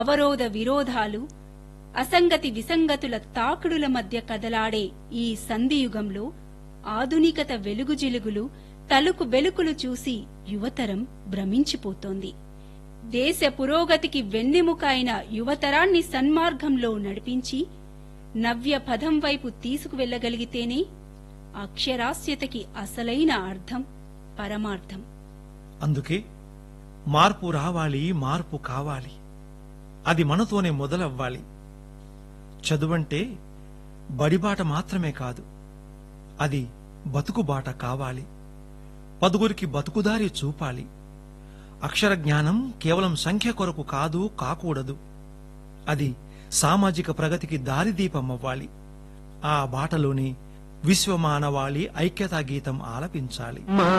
అవరోధ విరోధాలు, అసంగతి విసంగతుల తాకుడుల మధ్య కదలాడే ఈ సంధియుగంలో ఆధునికత వెలుగుజిలుగులు, తలుకు బెలుకులు చూసి యువతరం భ్రమించిపోతోంది. దేశ పురోగతికి వెన్నెముక అయిన యువతరాన్ని సన్మార్గంలో నడిపించి నవ్య పదం వైపు తీసుకువెళ్లగలిగితేనే అక్షరాస్యతకి అసలైన అర్థం, పరమార్థం. అందుకే మార్పు రావాలి, మార్పు కావాలి. అది మనతోనే మొదలవ్వాలి. చదువంటే బడిబాట మాత్రమే కాదు, అది బతుకుబాట కావాలి. పదుగురికి బతుకుదారి చూపాలి. అక్షర జ్ఞానం కేవలం సంఖ్య కొరకు కాదు, కాకూడదు. అది సామాజిక ప్రగతికి దారిదీపమవ్వాలి. ఆ బాటలోనే విశ్వమానవాళి ఐక్యతా గీతం ఆలపించాలి.